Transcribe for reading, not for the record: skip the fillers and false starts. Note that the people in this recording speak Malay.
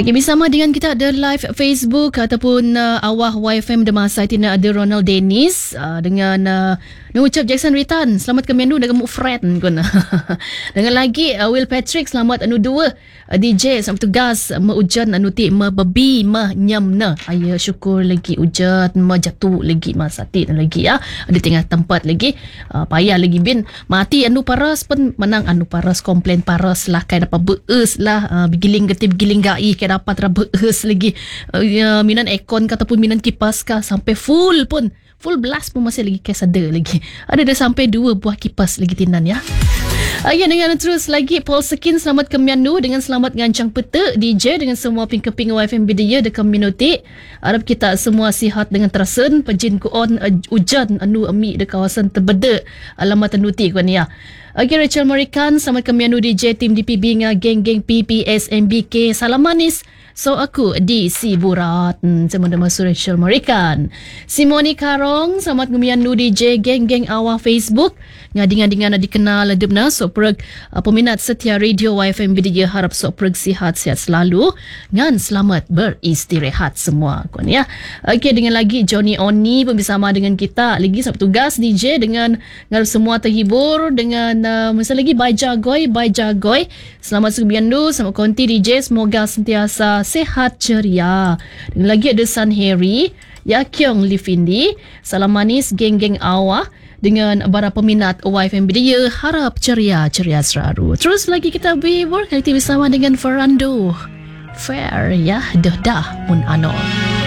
Okay, bersama dengan kita ada live Facebook ataupun Awah YFM Demasa Tina ada Ronald Dennis dengan mengucap Jackson Ritan selamat ke Mendu dengan Fred kun. Dengan lagi Will Patrick selamat anu dua DJ selamat tugas ujan anu ti babi nyamna ayah syukur lagi ujan jatuh lagi masati lagi ya ada tengah tempat lagi payah lagi bin mati anu paras pun menang anu paras komplain paras lah kayak dapat beus lah begiling getip begiling gai kayak dapat beus lagi minan aircon ataupun minan kipas kah sampai full blast pun masih lagi kes ada lagi. Ada dah sampai 2 buah kipas lagi tinan ya. Ya, dengan terus lagi Paul Sekin selamat ke Miandu dengan selamat ngancang peta DJ dengan semua ping-keping YFM Bidaya dekat community. Harap kita semua sihat dengan terasen pejin ku on hujan anu ami de kawasan Terbeda alamat anu ti kan ya. Okay, Rachel Marikan selamat ke Miandu DJ tim DPB dengan geng-geng PPS MBK salam manis. So aku di si Burat sama nama Rachel Marikan. Simoni Karong selamat ngemianu DJ geng-geng Awah Facebook ngadingan-dingan dikenal adebna sopreg peminat setia radio YFM Bidaya harap sopreg sihat-sihat selalu ngan selamat beristirahat semua kon ya. Okey, dengan lagi Johnny Oni pun bersama dengan kita lagi satu tugas DJ dengan ngarap semua terhibur dengan misalnya lagi Bye Jagoy selamat subiandu selamat konti DJ semoga sentiasa sehat ceria. Dan lagi ada San Harry, Yakyong Livindi, salam manis geng-geng Awah dengan para peminat YFM Bidaya harap ceria selalu. Terus lagi kita bersama dengan Ferrando Fair ya dah mun ano.